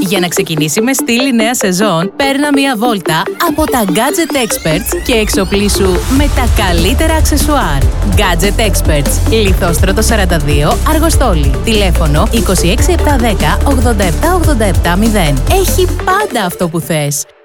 Για να ξεκινήσει με στυλ η νέα σεζόν, παίρνα μία βόλτα από τα Gadget Experts και εξοπλίσου με τα καλύτερα αξεσουάρ. Gadget Experts, Λιθόστρωτο 42, Αργοστόλη. Τηλέφωνο 26710 87 87 0. Έχει πάντα αυτό που θες.